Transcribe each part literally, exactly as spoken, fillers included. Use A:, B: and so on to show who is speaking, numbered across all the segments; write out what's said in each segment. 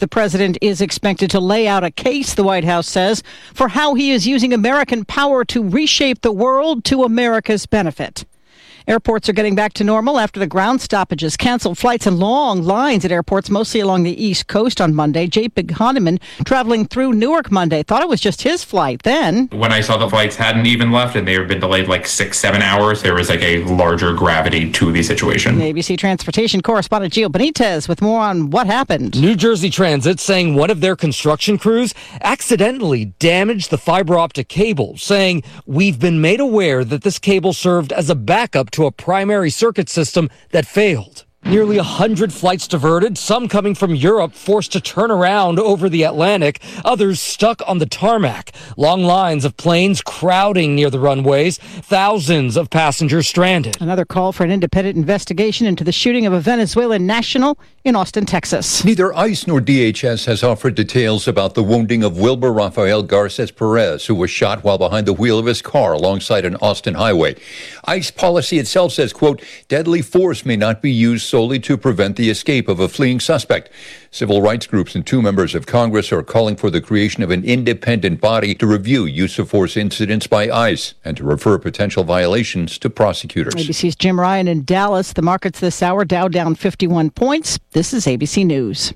A: The president is expected to lay out a case, the White House says, for how he is using American power to reshape the world to America's benefit. Airports are getting back to normal after the ground stoppages canceled flights and long lines at airports, mostly along the East Coast on Monday. J P Honeyman, traveling through Newark Monday, thought it was just his flight then.
B: When I saw the flights hadn't even left and they had been delayed like six, seven hours, there was like a larger gravity to the situation.
A: A B C Transportation correspondent Gio Benitez with more on what happened.
C: New Jersey Transit saying one of their construction crews accidentally damaged the fiber optic cable, saying, "We've been made aware that this cable served as a backup to a primary circuit system that failed." Nearly one hundred flights diverted, some coming from Europe forced to turn around over the Atlantic, others stuck on the tarmac. Long lines of planes crowding near the runways, thousands of passengers stranded.
A: Another call for an independent investigation into the shooting of a Venezuelan national in Austin, Texas.
D: Neither ICE nor D H S has offered details about the wounding of Wilber Rafael Garces Perez, who was shot while behind the wheel of his car alongside an Austin highway. ICE policy itself says, quote, deadly force may not be used solely to prevent the escape of a fleeing suspect. Civil rights groups and two members of Congress are calling for the creation of an independent body to review use of force incidents by ICE and to refer potential violations to prosecutors.
A: A B C's Jim Ryan in Dallas. The markets this hour, Dow down fifty-one points. This is A B C News.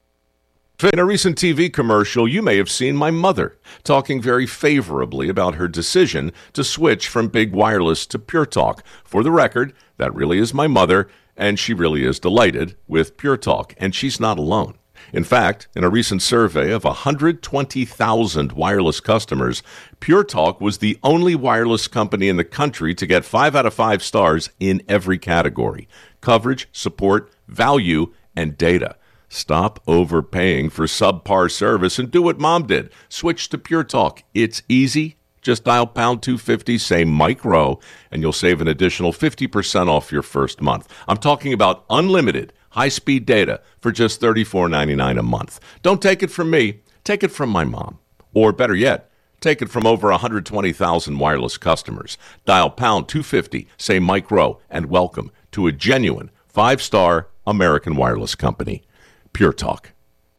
E: In a recent T V commercial, you may have seen my mother talking very favorably about her decision to switch from big wireless to Pure Talk. For the record, that really is my mother, and she really is delighted with Pure Talk, and she's not alone. In fact, in a recent survey of one hundred twenty thousand wireless customers, Pure Talk was the only wireless company in the country to get five out of five stars in every category: coverage, support, value, and data. Stop overpaying for subpar service and do what Mom did. Switch to Pure Talk. It's easy. Just dial pound two fifty, say Mike Rowe, and you'll save an additional fifty percent off your first month. I'm talking about unlimited high-speed data for just thirty-four ninety-nine a month. Don't take it from me. Take it from my mom. Or better yet, take it from over one hundred twenty thousand wireless customers. Dial pound two fifty, say Mike Rowe, and welcome to a genuine five-star American wireless company. Pure Talk.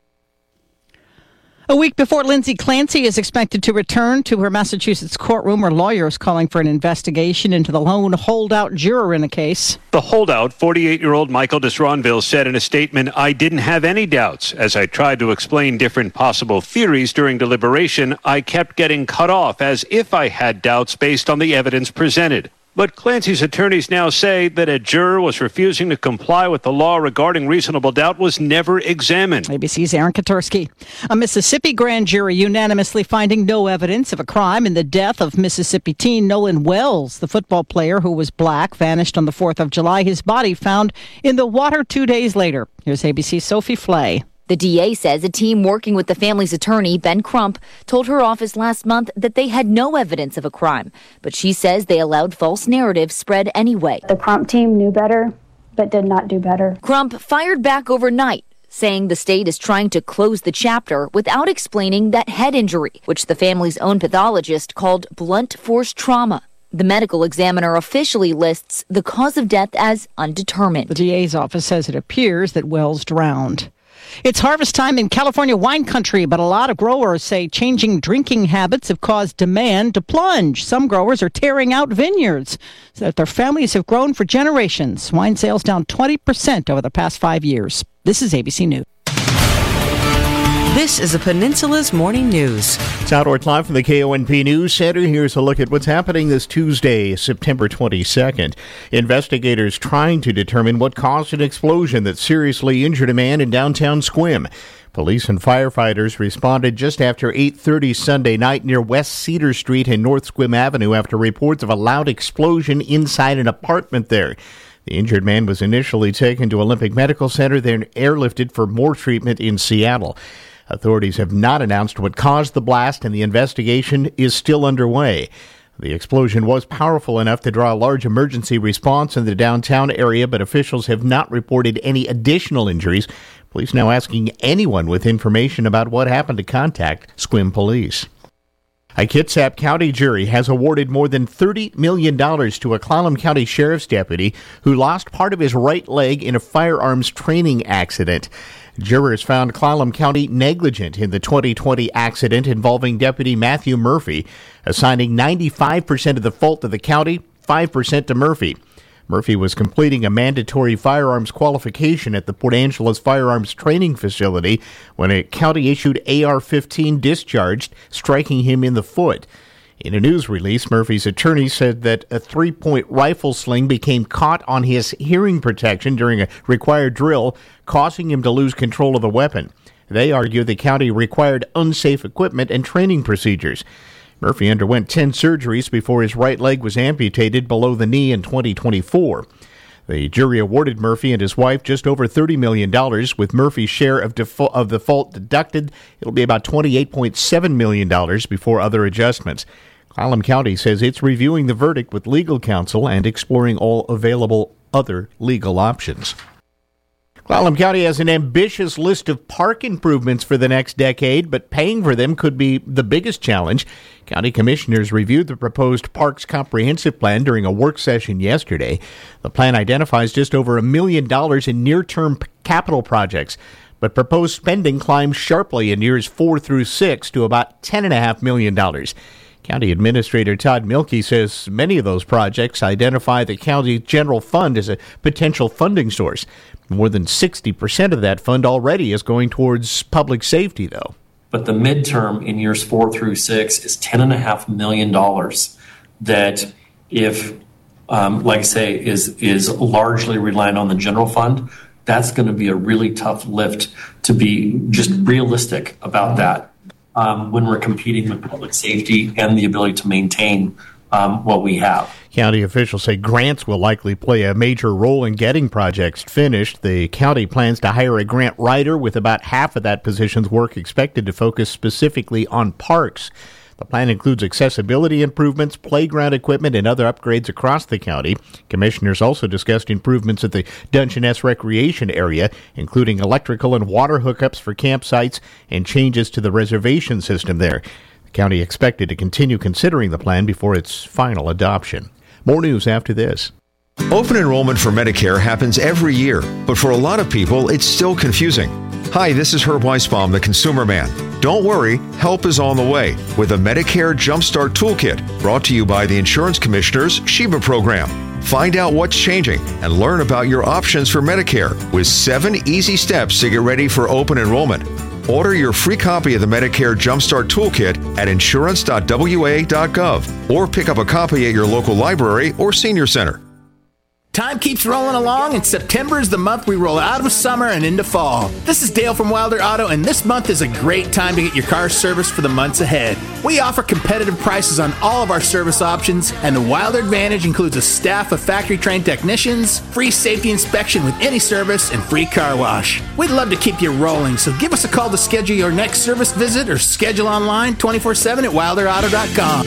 A: A week before Lindsay Clancy is expected to return to her Massachusetts courtroom, her lawyers calling for an investigation into the lone holdout juror in a case.
F: The holdout, forty-eight-year-old Michael Disronville, said in a statement, "I didn't have any doubts. As I tried to explain different possible theories during deliberation, I kept getting cut off as if I had doubts based on the evidence presented." But Clancy's attorneys now say that a juror was refusing to comply with the law regarding reasonable doubt was never examined.
A: A B C's Aaron Katursky. A Mississippi grand jury unanimously finding no evidence of a crime in the death of Mississippi teen Nolan Wells, the football player who was black, vanished on the fourth of July. His body found in the water two days later. Here's A B C's Sophie Flay.
G: The D A says a team working with the family's attorney, Ben Crump, told her office last month that they had no evidence of a crime. But she says they allowed false narratives spread anyway.
H: The Crump team knew better, but did not do better.
G: Crump fired back overnight, saying the state is trying to close the chapter without explaining that head injury, which the family's own pathologist called blunt force trauma. The medical examiner officially lists the cause of death as undetermined.
A: The D A's office says it appears that Wells drowned. It's harvest time in California wine country, but a lot of growers say changing drinking habits have caused demand to plunge. Some growers are tearing out vineyards that their families have grown for generations. Wine sales down twenty percent over the past five years. This is A B C News.
I: This is the Peninsula's Morning News.
J: It's Outdoor Live from the K O N P News Center. Here's a look at what's happening this Tuesday, September twenty-second. Investigators trying to determine what caused an explosion that seriously injured a man in downtown Sequim. Police and firefighters responded just after eight thirty Sunday night near West Cedar Street and North Sequim Avenue after reports of a loud explosion inside an apartment there. The injured man was initially taken to Olympic Medical Center, then airlifted for more treatment in Seattle. Authorities have not announced what caused the blast, and the investigation is still underway. The explosion was powerful enough to draw a large emergency response in the downtown area, but officials have not reported any additional injuries. Police now asking anyone with information about what happened to contact Sequim Police. A Kitsap County jury has awarded more than thirty million dollars to a Clallam County Sheriff's deputy who lost part of his right leg in a firearms training accident. Jurors found Clallam County negligent in the twenty twenty accident involving Deputy Matthew Murphy, assigning ninety-five percent of the fault to the county, five percent to Murphy. Murphy was completing a mandatory firearms qualification at the Port Angeles Firearms Training Facility when a county-issued A R fifteen discharged, striking him in the foot. In a news release, Murphy's attorney said that a three-point rifle sling became caught on his hearing protection during a required drill, causing him to lose control of the weapon. They argue the county required unsafe equipment and training procedures. Murphy underwent ten surgeries before his right leg was amputated below the knee in twenty twenty-four. The jury awarded Murphy and his wife just over thirty million dollars, with Murphy's share of, default, of the fault deducted. It'll be about twenty-eight point seven million dollars before other adjustments. Clallam County says it's reviewing the verdict with legal counsel and exploring all available other legal options. Clallam County has an ambitious list of park improvements for the next decade, but paying for them could be the biggest challenge. County commissioners reviewed the proposed Parks Comprehensive Plan during a work session yesterday. The plan identifies just over a million dollars in near-term capital projects, but proposed spending climbs sharply in years four through six to about ten point five million dollars. County Administrator Todd Mielke says many of those projects identify the county general fund as a potential funding source. More than sixty percent of that fund already is going towards public safety, though.
K: But the midterm in years four through six is ten point five million dollars that, if, um, like I say, is, is largely reliant on the general fund. That's going to be a really tough lift to be just realistic about that. Um, when we're competing with public safety and the ability to maintain um, what we have.
J: County officials say grants will likely play a major role in getting projects finished. The county plans to hire a grant writer, with about half of that position's work expected to focus specifically on parks. The plan includes accessibility improvements, playground equipment, and other upgrades across the county. Commissioners also discussed improvements at the Dungeness Recreation Area, including electrical and water hookups for campsites and changes to the reservation system there. The county expected to continue considering the plan before its final adoption. More news after this.
L: Open enrollment for Medicare happens every year, but for a lot of people, it's still confusing. Hi, this is Herb Weisbaum, the Consumer Man. Don't worry, help is on the way with a Medicare Jumpstart Toolkit brought to you by the Insurance Commissioner's Sheba program. Find out what's changing and learn about your options for Medicare with seven easy steps to get ready for open enrollment. Order your free copy of the Medicare Jumpstart Toolkit at insurance dot w a dot gov or pick up a copy at your local library or senior center.
M: Time keeps rolling along, and September is the month we roll out of summer and into fall. This is Dale from Wilder Auto, and this month is a great time to get your car serviced for the months ahead. We offer competitive prices on all of our service options, and the Wilder Advantage includes a staff of factory-trained technicians, free safety inspection with any service, and free car wash. We'd love to keep you rolling, so give us a call to schedule your next service visit or schedule online twenty-four seven at wilder auto dot com.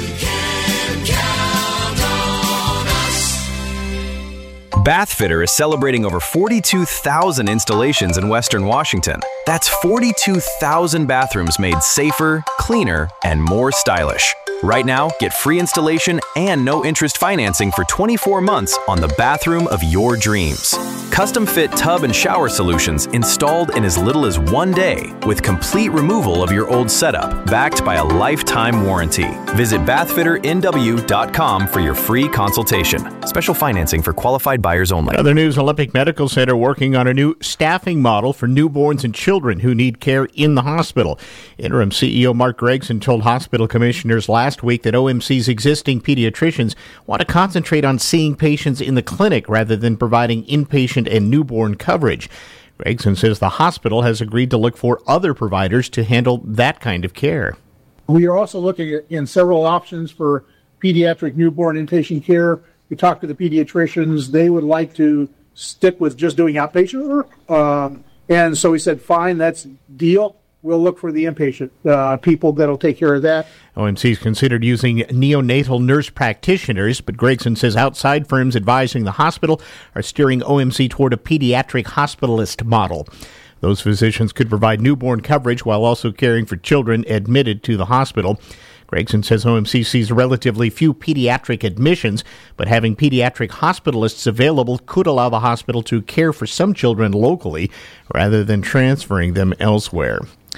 N: Bathfitter is celebrating over forty-two thousand installations in Western Washington. That's forty-two thousand bathrooms made safer, cleaner, and more stylish. Right now, get free installation and no-interest financing for twenty-four months on the bathroom of your dreams. Custom-fit tub and shower solutions installed in as little as one day with complete removal of your old setup, backed by a lifetime warranty. Visit bathfitter n w dot com for your free consultation. Special financing for qualified buyers only.
J: Other news, Olympic Medical Center working on a new staffing model for newborns and children who need care in the hospital. Interim C E O Mark Gregson told hospital commissioners last week that O M C's existing pediatricians want to concentrate on seeing patients in the clinic rather than providing inpatient and newborn coverage. Gregson says the hospital has agreed to look for other providers to handle that kind of care.
O: We are also looking at in several options for pediatric newborn inpatient care. We talked to the pediatricians. They would like to stick with just doing outpatient work. Um, and so we said, fine, that's deal. We'll look for the inpatient uh, people that'll take care of that.
J: O M C's considered using neonatal nurse practitioners, but Gregson says outside firms advising the hospital are steering O M C toward a pediatric hospitalist model. Those physicians could provide newborn coverage while also caring for children admitted to the hospital. Gregson says O M C sees relatively few pediatric admissions, but having pediatric hospitalists available could allow the hospital to care for some children locally rather than transferring them elsewhere.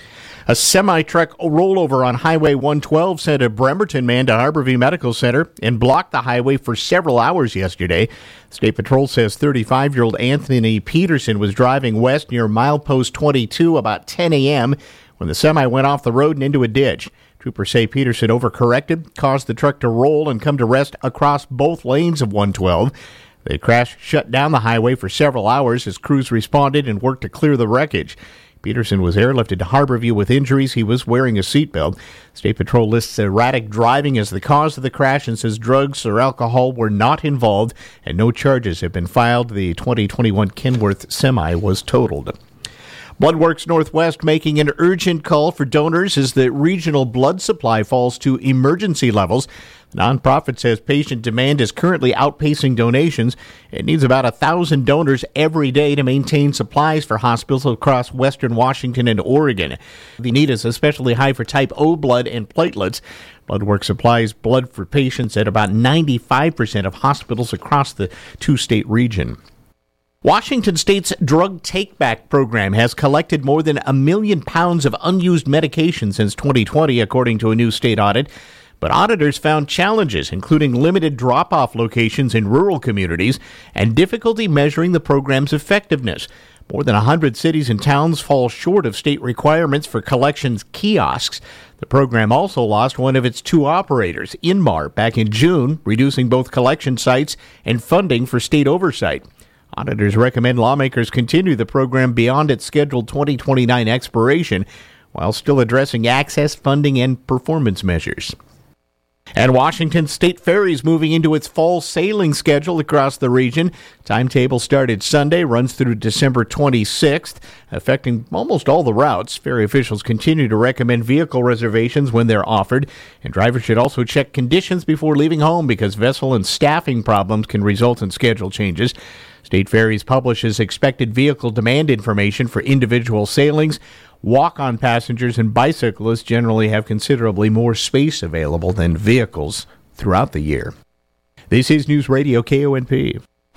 J: A semi-truck rollover on Highway one twelve sent a Bremerton man to Harborview Medical Center and blocked the highway for several hours yesterday. State Patrol says thirty-five-year-old Anthony Peterson was driving west near milepost twenty-two about ten a.m. when the semi went off the road and into a ditch. Troopers say Peterson overcorrected, caused the truck to roll and come to rest across both lanes of one twelve. The crash shut down the highway for several hours as crews responded and worked to clear the wreckage. Peterson was airlifted to Harborview with injuries. He was wearing a seatbelt. State Patrol lists erratic driving as the cause of the crash and says drugs or alcohol were not involved and no charges have been filed. The twenty twenty-one Kenworth semi was totaled. Bloodworks Northwest making an urgent call for donors as the regional blood supply falls to emergency levels. The nonprofit says patient demand is currently outpacing donations. It needs about one thousand donors every day to maintain supplies for hospitals across western Washington and Oregon. The need is especially high for type O blood and platelets. Bloodworks supplies blood for patients at about ninety-five percent of hospitals across the two-state region. Washington State's drug take-back program has collected more than a million pounds of unused medication since twenty twenty, according to a new state audit. But auditors found challenges, including limited drop-off locations in rural communities and difficulty measuring the program's effectiveness. More than one hundred cities and towns fall short of state requirements for collections kiosks. The program also lost one of its two operators, Inmar, back in June, reducing both collection sites and funding for state oversight. Auditors recommend lawmakers continue the program beyond its scheduled twenty twenty-nine expiration, while still addressing access, funding, and performance measures. And Washington State Ferries moving into its fall sailing schedule across the region. Timetable started Sunday, runs through December twenty-sixth, affecting almost all the routes. Ferry officials continue to recommend vehicle reservations when they're offered, and drivers should also check conditions before leaving home because vessel and staffing problems can result in schedule changes. State Ferries publishes expected vehicle demand information for individual sailings. Walk-on passengers and bicyclists generally have considerably more space available than vehicles throughout the year. This is News Radio K O N P.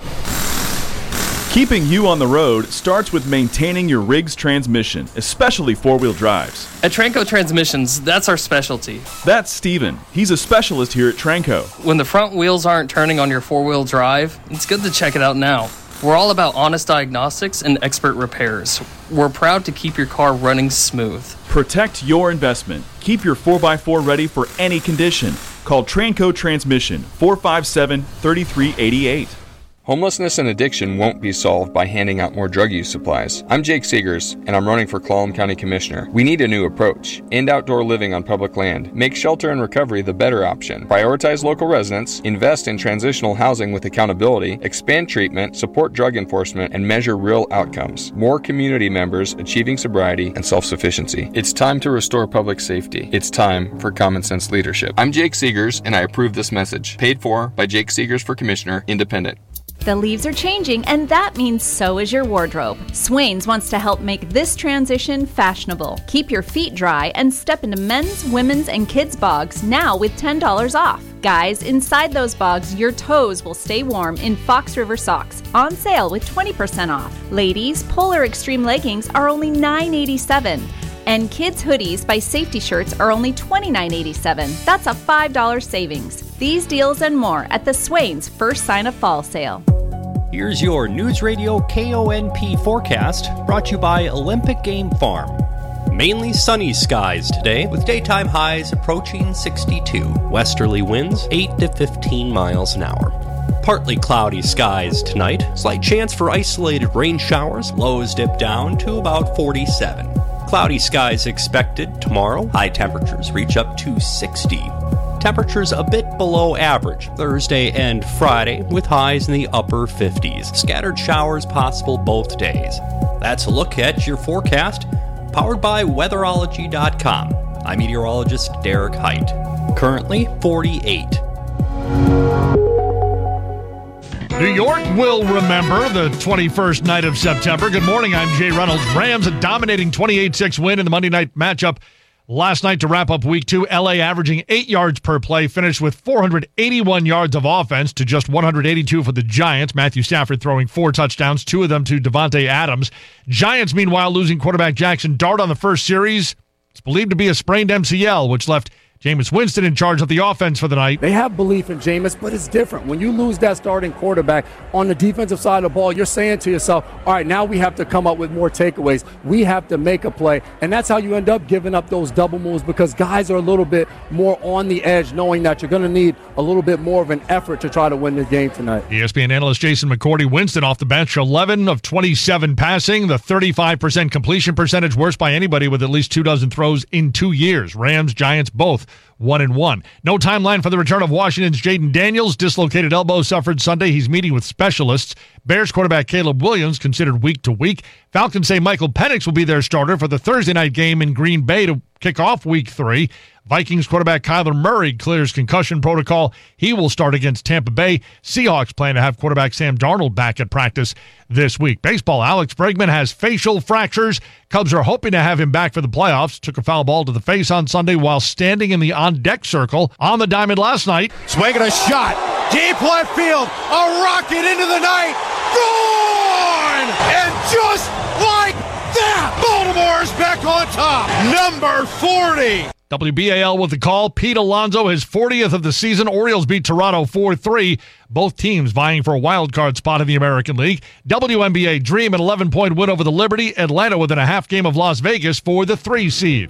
P: Keeping you on the road starts with maintaining your rig's transmission, especially four-wheel drives.
Q: At Tranco Transmissions, that's our specialty.
P: That's Steven. He's a specialist here at Tranco.
Q: When the front wheels aren't turning on your four-wheel drive, it's good to check it out now. We're all about honest diagnostics and expert repairs. We're proud to keep your car running smooth.
P: Protect your investment. Keep your four by four ready for any condition. Call Tranco Transmission, four five seven, three three eight eight.
R: Homelessness and addiction won't be solved by handing out more drug use supplies. I'm Jake Seegers, and I'm running for Clallam County Commissioner. We need a new approach. End outdoor living on public land. Make shelter and recovery the better option. Prioritize local residents. Invest in transitional housing with accountability. Expand treatment. Support drug enforcement. And measure real outcomes. More community members achieving sobriety and self-sufficiency. It's time to restore public safety. It's time for common sense leadership. I'm Jake Seegers, and I approve this message. Paid for by Jake Seegers for Commissioner, Independent.
S: The leaves are changing, and that means so is your wardrobe. Swains wants to help make this transition fashionable. Keep your feet dry and step into men's, women's, and kids' bogs now with ten dollars off. Guys, inside those bogs, your toes will stay warm in Fox River socks, on sale with twenty percent off. Ladies, Polar Extreme leggings are only nine eighty-seven. And kids' hoodies by Safety Shirts are only twenty-nine eighty-seven. That's a five dollars savings. These deals and more at the Swains First Sign of Fall sale.
T: Here's your News Radio K O N P forecast, brought to you by Olympic Game Farm. Mainly sunny skies today, with daytime highs approaching sixty-two. Westerly winds eight to fifteen miles an hour. Partly cloudy skies tonight. Slight chance for isolated rain showers. Lows dip down to about forty-seven. Cloudy skies expected tomorrow. High temperatures reach up to sixty. Temperatures a bit below average Thursday and Friday, with highs in the upper fifties. Scattered showers possible both days. That's a look at your forecast, powered by weatherology dot com. I'm meteorologist Derek Height. Currently forty-eight.
U: New York will remember the twenty-first night of September. Good morning, I'm Jay Reynolds. Rams a dominating twenty-eight six win in the Monday night matchup Last night to wrap up week two, L A averaging eight yards per play, finished with four hundred eighty-one yards of offense to just one hundred eighty-two for the Giants. Matthew Stafford throwing four touchdowns, two of them to Devontae Adams. Giants, meanwhile, losing quarterback Jackson Dart on the first series. It's believed to be a sprained M C L, which left Jameis Winston in charge of the offense for the night.
B: They have belief in Jameis, but it's different. When you lose that starting quarterback on the defensive side of the ball, you're saying to yourself, all right, now we have to come up with more takeaways. We have to make a play. And that's how you end up giving up those double moves, because guys are a little bit more on the edge, knowing that you're going to need a little bit more of an effort to try to win this game tonight.
U: E S P N analyst Jason McCourty. Winston off the bench, eleven of twenty-seven passing, the thirty-five percent completion percentage, worst by anybody with at least two dozen throws in two years. Rams, Giants, both one and one. No timeline for the return of Washington's Jaden Daniels. Dislocated elbow suffered Sunday. He's meeting with specialists. Bears quarterback Caleb Williams considered week to week. Falcons say Michael Penix will be their starter for the Thursday night game in Green Bay to kick off week three. Vikings quarterback Kyler Murray clears concussion protocol. He will start against Tampa Bay. Seahawks plan to have quarterback Sam Darnold back at practice this week. Baseball, Alex Bregman has facial fractures. Cubs are hoping to have him back for the playoffs. Took a foul ball to the face on Sunday while standing in the on-deck circle on the diamond last night.
V: Swinging a shot. Deep left field. A rocket into the night. Gone! And just like that, Baltimore's back on top. Number forty.
U: W B A L with the call. Pete Alonso, his fortieth of the season. Orioles beat Toronto four three. Both teams vying for a wild card spot in the American League. W N B A Dream, an eleven-point win over the Liberty. Atlanta within a half game of Las Vegas for the three seed.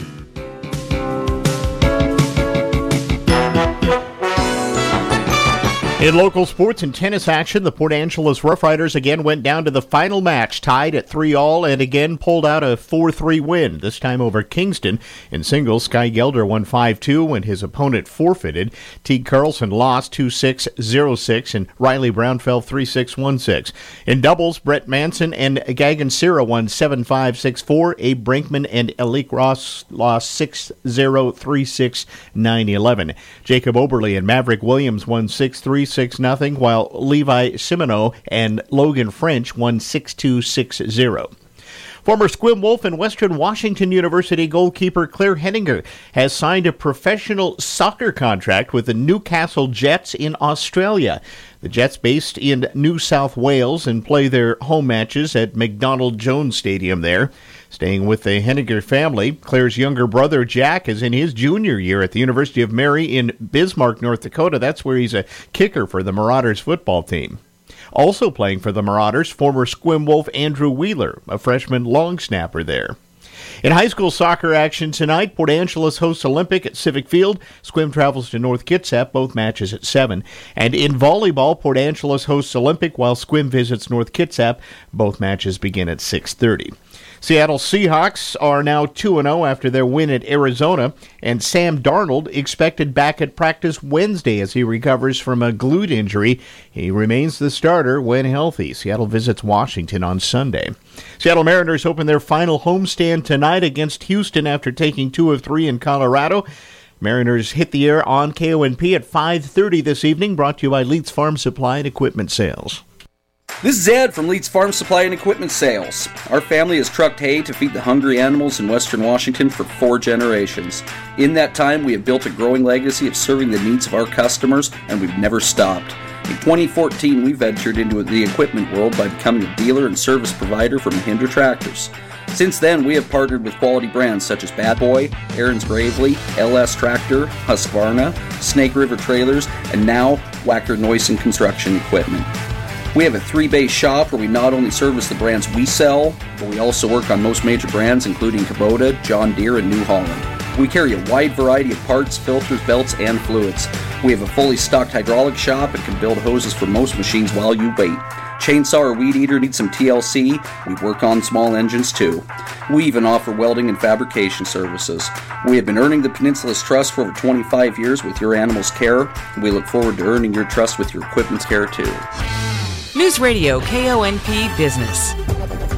J: In local sports and tennis action, the Port Angeles Rough Riders again went down to the final match, tied at three all, and again pulled out a four three win, this time over Kingston. In singles, Sky Gelder won five two when his opponent forfeited. Teague Carlson lost two six, zero six, and Riley Brown fell three six, one six. In doubles, Brett Manson and Gagan Sira won seven five, six four. Abe Brinkman and Elik Ross lost six zero, three six, nine eleven. Jacob Oberle and Maverick Williams won six three, six nothing, while Levi Simoneau and Logan French won six two, six zero. Former Squim Wolf and Western Washington University goalkeeper Claire Henninger has signed a professional soccer contract with the Newcastle Jets in Australia. The Jets, based in New South Wales, and play their home matches at McDonald Jones Stadium there. Staying with the Henninger family, Claire's younger brother Jack is in his junior year at the University of Mary in Bismarck, North Dakota. That's where he's a kicker for the Marauders football team. Also playing for the Marauders, former Squim Wolf Andrew Wheeler, a freshman long snapper there. In high school soccer action tonight, Port Angeles hosts Olympic at Civic Field. Squim travels to North Kitsap, both matches at seven. And in volleyball, Port Angeles hosts Olympic while Squim visits North Kitsap. Both matches begin at six thirty. Seattle Seahawks are now two and oh after their win at Arizona, and Sam Darnold expected back at practice Wednesday as he recovers from a glute injury. He remains the starter when healthy. Seattle visits Washington on Sunday. Seattle Mariners open their final homestand tonight against Houston after taking two of three in Colorado. Mariners hit the air on K O N P at five thirty this evening, brought to you by Leeds Farm Supply and Equipment Sales.
W: This is Ed from Leeds Farm Supply and Equipment Sales. Our family has trucked hay to feed the hungry animals in Western Washington for four generations. In that time, we have built a growing legacy of serving the needs of our customers, and we've never stopped. In twenty fourteen, we ventured into the equipment world by becoming a dealer and service provider for Mahindra Tractors. Since then, we have partnered with quality brands such as Bad Boy, Aaron's Gravely, L S Tractor, Husqvarna, Snake River Trailers, and now Wacker Neuson Construction Equipment. We have a three-bay shop where we not only service the brands we sell, but we also work on most major brands including Kubota, John Deere, and New Holland. We carry a wide variety of parts, filters, belts, and fluids. We have a fully stocked hydraulic shop and can build hoses for most machines while you wait. Chainsaw or weed eater needs some T L C, we work on small engines too. We even offer welding and fabrication services. We have been earning the Peninsula's trust for over twenty-five years with your animal's care. We look forward to earning your trust with your equipment's care too.
I: News Radio K O N P Business.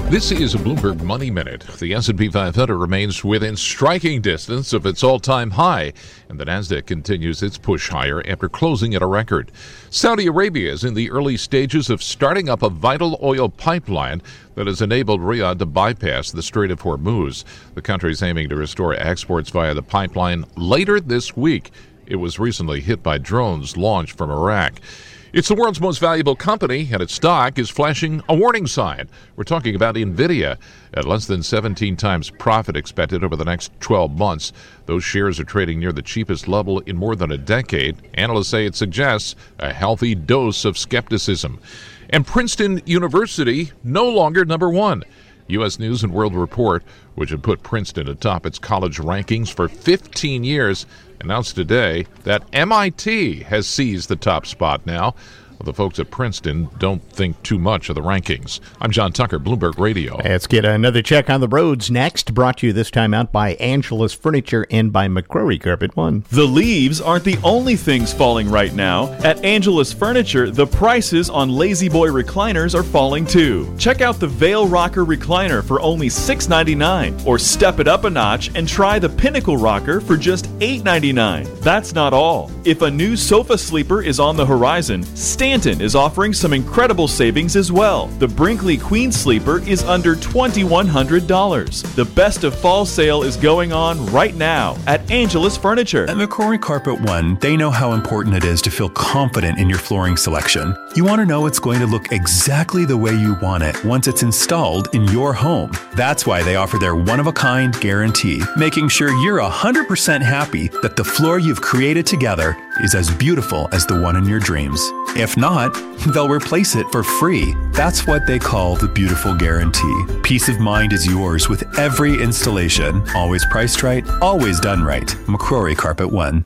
C: This is a Bloomberg Money Minute. The S and P five hundred remains within striking distance of its all-time high, and the Nasdaq continues its push higher after closing at a record. Saudi Arabia is in the early stages of starting up a vital oil pipeline that has enabled Riyadh to bypass the Strait of Hormuz. The country is aiming to restore exports via the pipeline later this week. It was recently hit by drones launched from Iraq. It's the world's most valuable company, and its stock is flashing a warning sign. We're talking about NVIDIA. At less than seventeen times profit expected over the next twelve months, those shares are trading near the cheapest level in more than a decade. Analysts say it suggests a healthy dose of skepticism. And Princeton University no longer number one. U S News and World Report, which had put Princeton atop its college rankings for fifteen years, announced today that M I T has seized the top spot now. Well, the folks at Princeton don't think too much of the rankings. I'm John Tucker, Bloomberg Radio.
J: Let's get another check on the roads next. Brought to you this time out by Angelus Furniture and by McCrory Carpet One.
P: The leaves aren't the only things falling right now. At Angelus Furniture, the prices on Lazy Boy recliners are falling too. Check out the Veil Rocker recliner for only six ninety-nine dollars, or step it up a notch and try the Pinnacle Rocker for just eight ninety-nine. That's not all. If a new sofa sleeper is on the horizon, Stanton is offering some incredible savings as well. The Brinkley Queen Sleeper is under twenty-one hundred dollars. The best of fall sale is going on right now at Angelus Furniture.
D: At McCrory Carpet One, they know how important it is to feel confident in your flooring selection. You want to know it's going to look exactly the way you want it once it's installed in your home. That's why they offer their one-of-a-kind guarantee, making sure you're one hundred percent happy that the floor you've created together is as beautiful as the one in your dreams. If not, they'll replace it for free. That's what they call the Beautiful Guarantee. Peace of mind is yours with every installation. Always priced right, always done right. McCrory Carpet One.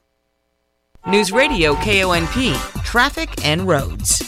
I: News Radio K O N P, Traffic and Roads.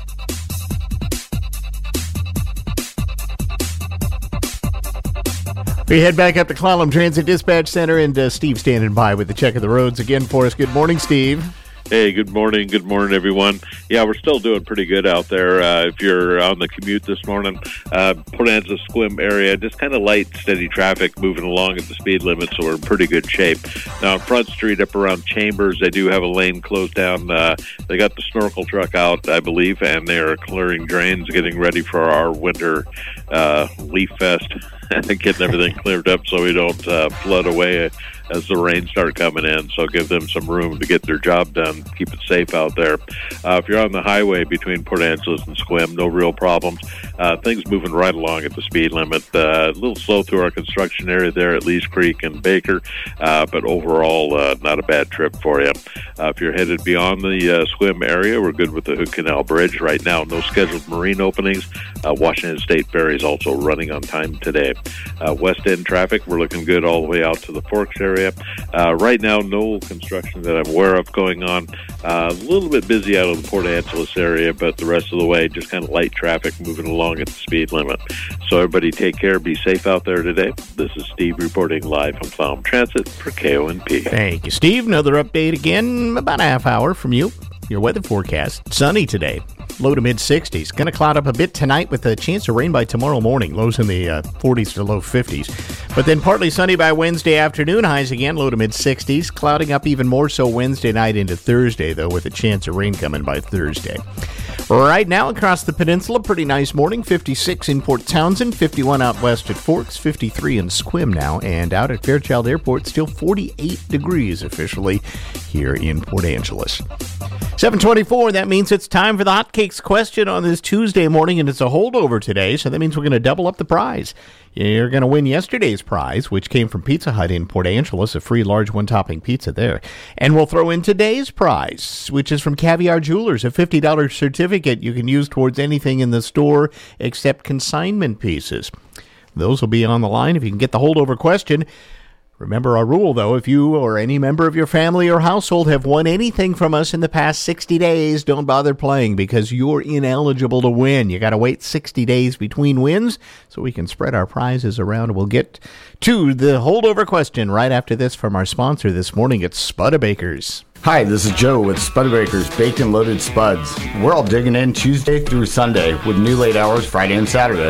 J: We head back up to Clallam Transit Dispatch Center, and uh, Steve standing by with the check of the roads again for us. Good morning, Steve.
E: Hey, good morning. Good morning, everyone. Yeah, we're still doing pretty good out there. Uh, if you're on the commute this morning, uh, Port Angeles Squim area, just kind of light, steady traffic moving along at the speed limit, so we're in pretty good shape. Now, on Front Street up around Chambers, they do have a lane closed down. Uh, they got the snorkel truck out, I believe, and they're clearing drains, getting ready for our winter uh, leaf fest, getting everything cleared up so we don't uh, flood away as the rains start coming in, so give them some room to get their job done, keep it safe out there. Uh, if you're on the highway between Port Angeles and Squim, no real problems. Uh, things moving right along at the speed limit. Uh, a little slow through our construction area there at Lee's Creek and Baker, uh, but overall, uh, not a bad trip for you. Uh, if you're headed beyond the uh, Squim area, we're good with the Hood Canal Bridge. Right now, no scheduled marine openings. Uh, Washington State Ferry is also running on time today. Uh, West End traffic, we're looking good all the way out to the Forks area. Uh, right now, no construction that I'm aware of going on. Uh, a little bit busy out of the Port Angeles area, but the rest of the way, just kind of light traffic moving along at the speed limit. So everybody take care, be safe out there today. This is Steve reporting live from Clallam Transit for K O N P.
J: Thank you, Steve. Another update again, about a half hour from you. Your weather forecast, sunny today. Low to mid-sixties. Going to cloud up a bit tonight with a chance of rain by tomorrow morning. Lows in the uh, forties to low fifties. But then partly sunny by Wednesday afternoon. Highs again, low to mid-sixties. Clouding up even more so Wednesday night into Thursday, though, with a chance of rain coming by Thursday. Right now across the peninsula, pretty nice morning. fifty-six in Port Townsend, fifty-one out west at Forks, fifty-three in Squim now. And out at Fairchild Airport, still forty-eight degrees officially here in Port Angeles. seven twenty-four, that means it's time for the hotcakes question on this Tuesday morning, and it's a holdover today, so that means we're going to double up the prize. You're going to win yesterday's prize, which came from Pizza Hut in Port Angeles, a free large one-topping pizza there. And we'll throw in today's prize, which is from Caviar Jewelers, a fifty dollars certificate you can use towards anything in the store except consignment pieces. Those will be on the line if you can get the holdover question. Remember our rule, though, if you or any member of your family or household have won anything from us in the past sixty days, don't bother playing because you're ineligible to win. You got to wait sixty days between wins so we can spread our prizes around. We'll get to the holdover question right after this from our sponsor this morning. It's Spudabakers.
X: Hi, this is Joe with Spudabakers Baked and Loaded Spuds. We're all digging in Tuesday through Sunday with new late hours Friday and Saturday.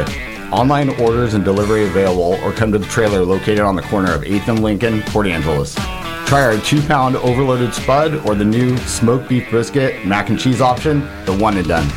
X: Online orders and delivery available, or come to the trailer located on the corner of eighth and Lincoln, Port Angeles. Try our two-pound overloaded spud or the new smoked beef brisket mac and cheese option, the one and done.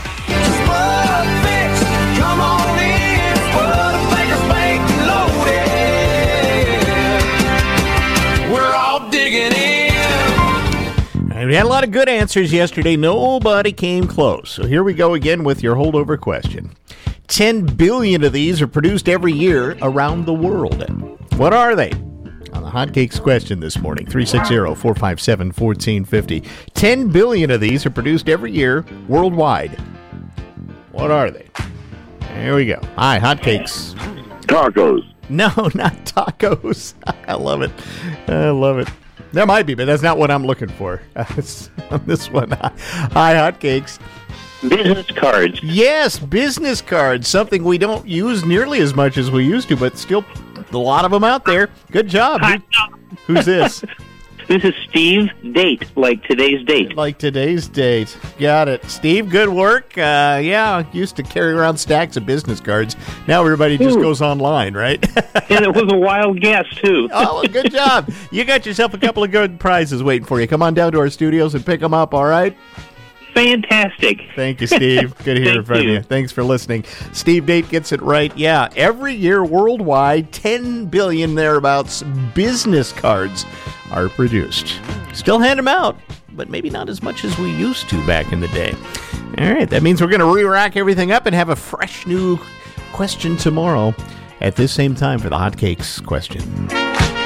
J: We had a lot of good answers yesterday. Nobody came close. So here we go again with your holdover question. ten billion of these are produced every year around the world. What are they? On the Hotcakes question this morning, three six zero, four five seven, one four five zero. ten billion of these are produced every year worldwide. What are they? There we go. Hi, Hotcakes.
A: Tacos.
J: No, not tacos. I love it. I love it. There might be, but that's not what I'm looking for. On this one. Hi, Hotcakes.
A: Business cards.
J: Yes, business cards. Something we don't use nearly as much as we used to, but still a lot of them out there. Good job. Who, who's this?
A: This is Steve Date, like today's date.
J: Like today's date. Got it. Steve, good work. Uh, yeah, used to carry around stacks of business cards. Now everybody just Ooh. goes online, right?
A: And it was a wild guess, too.
J: Oh, well, good job. You got yourself a couple of good prizes waiting for you. Come on down to our studios and pick them up, all right?
A: Fantastic.
J: Thank you, Steve. Good to hear from you. you. Thanks for listening. Steve Date gets it right. Yeah, every year worldwide, ten billion thereabouts business cards are produced. Still hand them out, but maybe not as much as we used to back in the day. All right, that means we're going to re-rack everything up and have a fresh new question tomorrow at this same time for the Hotcakes question.